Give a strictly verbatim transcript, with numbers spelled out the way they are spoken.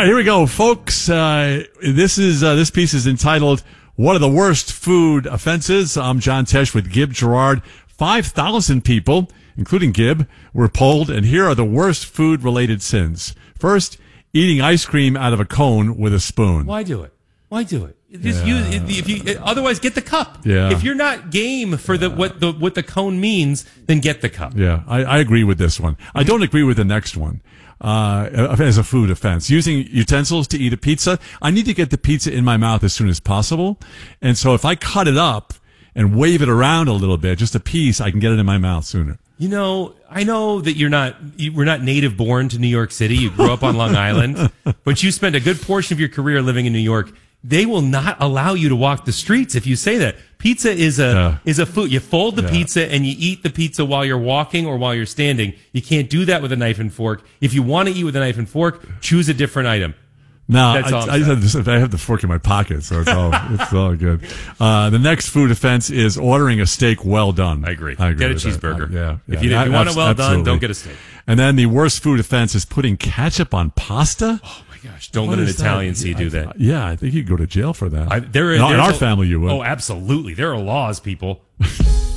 right, here we go, folks. Uh, this is uh, this piece is entitled "What are the worst food offenses?" I'm John Tesh with Gib Gerard. Five thousand people, including Gib, were polled, and here are the worst food-related sins. First, eating ice cream out of a cone with a spoon. Why do it? Why do it? Just Yeah. use if you otherwise get the cup. Yeah. If you're not game for the what the what the cone means, then get the cup. Yeah, I, I agree with this one. I don't agree with the next one. Uh, as a food offense, using utensils to eat a pizza. I need to get the pizza in my mouth as soon as possible. And so if I cut it up and wave it around a little bit, just a piece, I can get it in my mouth sooner. You know, I know that you're not you were not native born to New York City. You grew up on Long Island, but you spent a good portion of your career living in New York. They will not allow you to walk the streets if you say that. Pizza is a Yeah. is a food. You fold the Yeah. pizza and you eat the pizza while you're walking or while you're standing. You can't do that with a knife and fork. If you want to eat with a knife and fork, choose a different item. No, That's I, all I'm I, just saying. have this, I have the fork in my pocket, so it's all it's all good. Uh, the next food offense is ordering a steak well done. I agree. I agree Get a with that. cheeseburger. Uh, yeah, If yeah. you, if you want it well Abs- done, absolutely. don't get a steak. And then the worst food offense is putting ketchup on pasta. Oh my gosh! Don't What let an is that? Italian see you do I- that. Yeah, I think you'd go to jail for that. I, there, in, our- in there's our a- family, you would. Oh, absolutely. There are laws, people.